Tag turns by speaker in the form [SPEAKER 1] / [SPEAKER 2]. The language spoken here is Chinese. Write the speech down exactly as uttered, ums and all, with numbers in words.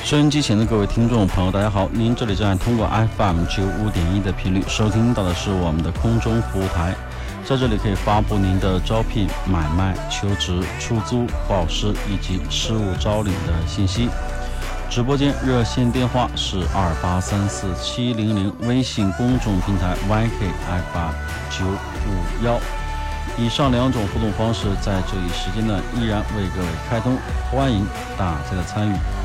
[SPEAKER 1] 收音机前的各位听众朋友大家好，您这里正在通过 F M 九五点一的频率收听到的是我们的空中服务台，在这里可以发布您的招聘、买卖、求职、出租、报失以及事务招领的信息。直播间热线电话是二八三四七零零，微信公众平台 Y K F M 九五一。以上两种互动方式在这一时间呢依然为各位开通，欢迎大家的参与。